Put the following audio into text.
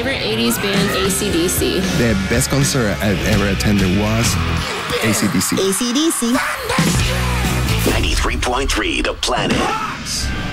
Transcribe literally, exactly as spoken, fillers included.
favorite eighties band, A C D C. The best concert I've ever attended was A C D C. A C D C. ninety-three point three The Planet.